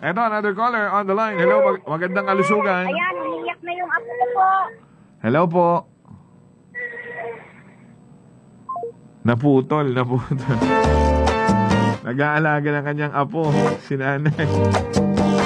Eto, another caller on the line. Hello, magandang kalusugan. Ayan, umiyak na yung apo ko po. Hello po. Naputol. Nag-aalaga ng kanyang apo, si nanay.